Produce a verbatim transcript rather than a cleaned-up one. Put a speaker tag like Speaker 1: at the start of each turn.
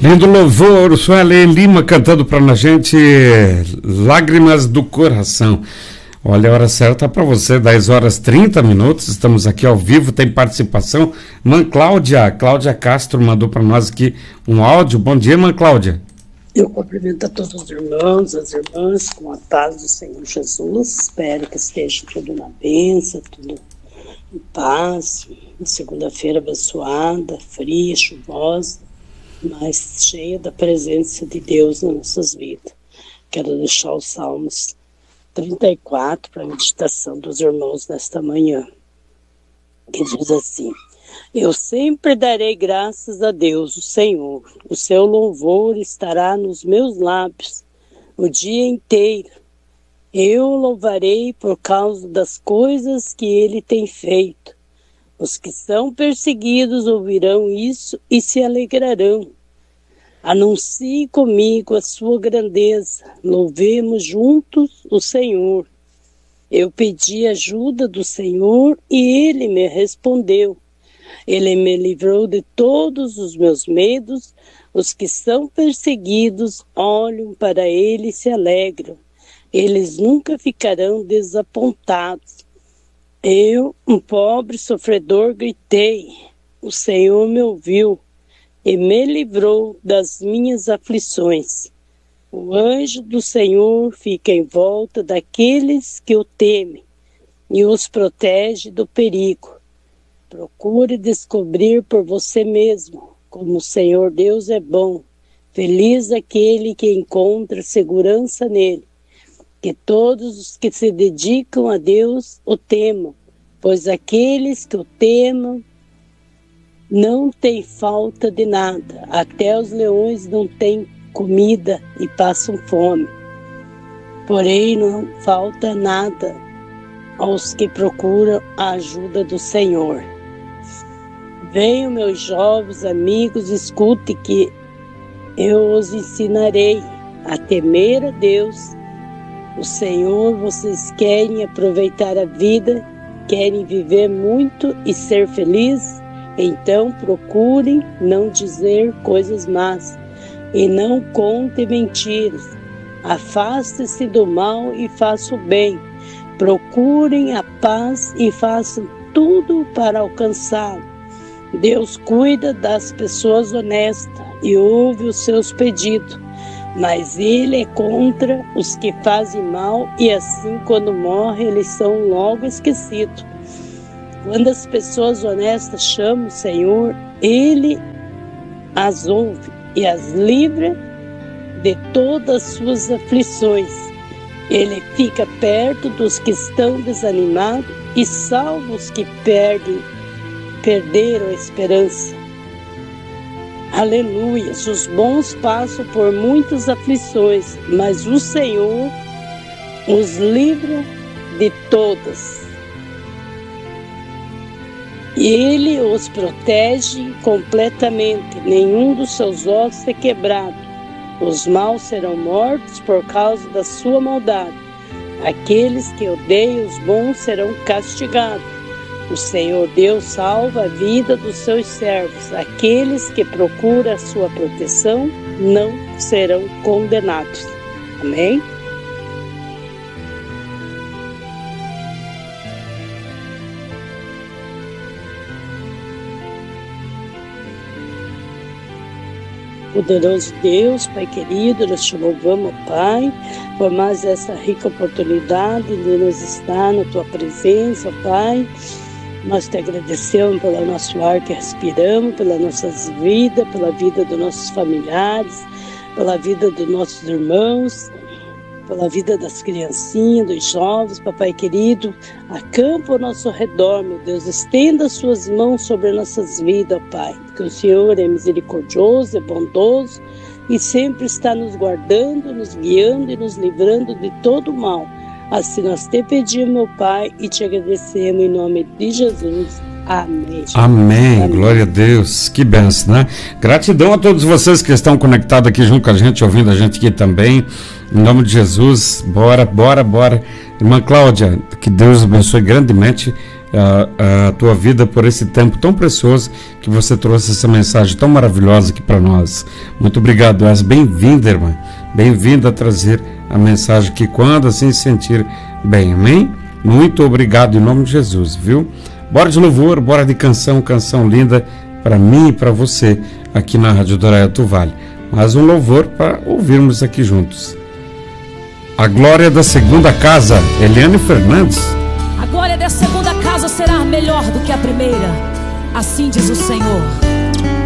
Speaker 1: Lindo louvor, Sueli Lima cantando para a gente Lágrimas do Coração. Olha, a hora certa para você, dez horas e trinta minutos, estamos aqui ao vivo, tem participação. Mãe Cláudia, Cláudia Castro mandou para nós aqui um áudio. Bom dia, Mãe Cláudia.
Speaker 2: Eu cumprimento a todos os irmãos, as irmãs, com a paz do Senhor Jesus. Espero que esteja tudo na bênção, tudo em paz. Segunda-feira abençoada, fria, chuvosa, mas cheia da presença de Deus nas nossas vidas. Quero deixar os Salmos trinta e quatro para a meditação dos irmãos nesta manhã, que diz assim: eu sempre darei graças a Deus, o Senhor, o seu louvor estará nos meus lábios o dia inteiro. Eu louvarei por causa das coisas que ele tem feito. Os que são perseguidos ouvirão isso e se alegrarão. Anuncie comigo a sua grandeza, louvemos juntos o Senhor. Eu pedi ajuda do Senhor e ele me respondeu. Ele me livrou de todos os meus medos. Os que são perseguidos olham para ele e se alegram. Eles nunca ficarão desapontados. Eu, um pobre sofredor, gritei. O Senhor me ouviu e me livrou das minhas aflições. O anjo do Senhor fica em volta daqueles que o temem e os protege do perigo. Procure descobrir por você mesmo como o Senhor Deus é bom. Feliz aquele que encontra segurança nele. Que todos os que se dedicam a Deus o temam, pois aqueles que o temam não têm falta de nada. Até os leões não têm comida e passam fome. Porém, não falta nada aos que procuram a ajuda do Senhor. Venham, meus jovens amigos, escute que eu os ensinarei a temer a Deus. O Senhor, vocês querem aproveitar a vida, querem viver muito e ser felizes? Então procurem não dizer coisas más e não contem mentiras. Afaste-se do mal e façam o bem. Procurem a paz e façam tudo para alcançá-la. Deus cuida das pessoas honestas e ouve os seus pedidos, mas Ele é contra os que fazem mal e assim, quando morrem, eles são logo esquecidos. Quando as pessoas honestas chamam o Senhor, Ele as ouve e as livra de todas as suas aflições. Ele fica perto dos que estão desanimados e salva os que perdem, perderam a esperança. Aleluia! Os bons passam por muitas aflições, mas o Senhor os livra de todas. E Ele os protege completamente, nenhum dos seus ossos é quebrado. Os maus serão mortos por causa da sua maldade. Aqueles que odeiam os bons serão castigados. O Senhor Deus salva a vida dos seus servos. Aqueles que procuram a sua proteção não serão condenados. Amém? Poderoso Deus, Pai querido, nós te louvamos, Pai, por mais essa rica oportunidade de nos estar na Tua presença, Pai. Nós te agradecemos pelo nosso ar que respiramos, pelas nossas vidas, pela vida dos nossos familiares, pela vida dos nossos irmãos, pela vida das criancinhas, dos jovens, Papai querido. Acampa ao nosso redor, meu Deus, estenda as suas mãos sobre as nossas vidas, Pai, porque o Senhor é misericordioso, é bondoso e sempre está nos guardando, nos guiando e nos livrando de todo o mal. Assim nós te pedimos, meu Pai, e te agradecemos em nome de Jesus. Amém.
Speaker 1: Amém. Amém. Glória a Deus. Que bênção, né? Gratidão a todos vocês que estão conectados aqui junto com a gente, ouvindo a gente aqui também. Em nome de Jesus, bora, bora, bora. Irmã Cláudia, que Deus abençoe grandemente a, a tua vida por esse tempo tão precioso que você trouxe essa mensagem tão maravilhosa aqui para nós. Muito obrigado, és bem-vinda, irmã. Bem-vinda a trazer a mensagem que quando assim se sentir bem, amém? Muito obrigado em nome de Jesus, viu? Bora de louvor, bora de canção, canção linda para mim e para você aqui na Rádio Doraiatu Vale. Mais um louvor para ouvirmos aqui juntos. A glória da segunda casa, Eliane Fernandes.
Speaker 3: A glória da segunda casa será melhor do que a primeira, assim diz o Senhor.